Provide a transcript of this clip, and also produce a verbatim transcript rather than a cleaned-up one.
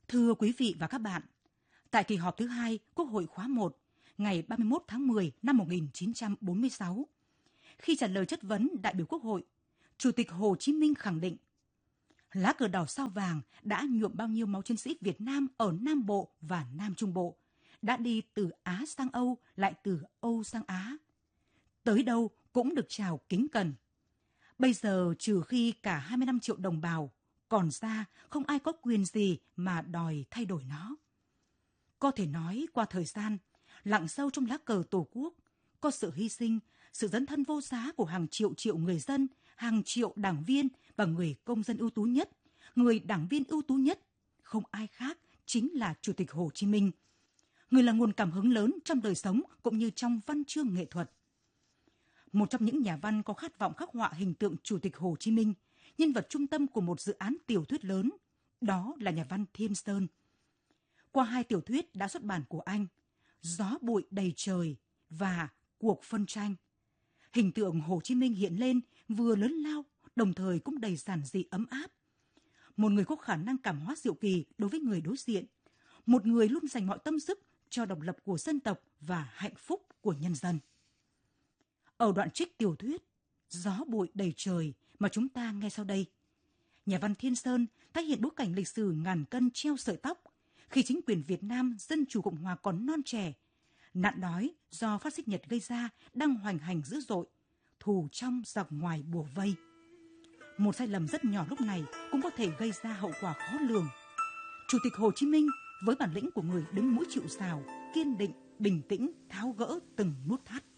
Thưa quý vị và các bạn, tại kỳ họp thứ hai Quốc hội khóa một, ngày ba mươi mốt tháng mười năm một nghìn chín trăm bốn mươi sáu, khi trả lời chất vấn đại biểu Quốc hội, Chủ tịch Hồ Chí Minh khẳng định lá cờ đỏ sao vàng đã nhuộm bao nhiêu máu chiến sĩ Việt Nam ở Nam Bộ và Nam Trung Bộ, đã đi từ Á sang Âu, lại từ Âu sang Á. Tới đâu cũng được chào kính cẩn. Bây giờ trừ khi cả hai mươi lăm triệu đồng bào, còn ra không ai có quyền gì mà đòi thay đổi nó. Có thể nói qua thời gian, lặng sâu trong lá cờ Tổ quốc, có sự hy sinh, sự dấn thân vô giá của hàng triệu triệu người dân, hàng triệu đảng viên và người công dân ưu tú nhất, người đảng viên ưu tú nhất, không ai khác chính là Chủ tịch Hồ Chí Minh. Người là nguồn cảm hứng lớn trong đời sống cũng như trong văn chương nghệ thuật. Một trong những nhà văn có khát vọng khắc họa hình tượng Chủ tịch Hồ Chí Minh, nhân vật trung tâm của một dự án tiểu thuyết lớn, đó là nhà văn Thiên Sơn. Qua hai tiểu thuyết đã xuất bản của anh, Gió bụi đầy trời và Cuộc phân tranh, hình tượng Hồ Chí Minh hiện lên vừa lớn lao, đồng thời cũng đầy giản dị ấm áp. Một người có khả năng cảm hóa diệu kỳ đối với người đối diện, một người luôn dành mọi tâm sức cho độc lập của dân tộc và hạnh phúc của nhân dân. Ở đoạn trích tiểu thuyết Gió bụi đầy trời mà chúng ta nghe sau đây, nhà văn Thiên Sơn tái hiện bối cảnh lịch sử ngàn cân treo sợi tóc khi chính quyền Việt Nam Dân chủ Cộng hòa còn non trẻ, nạn đói do phát xít Nhật gây ra đang hoành hành dữ dội, thù trong giặc ngoài bủa vây. Một sai lầm rất nhỏ lúc này cũng có thể gây ra hậu quả khó lường. Chủ tịch Hồ Chí Minh với bản lĩnh của người đứng mũi chịu sào, kiên định, bình tĩnh tháo gỡ từng nút thắt.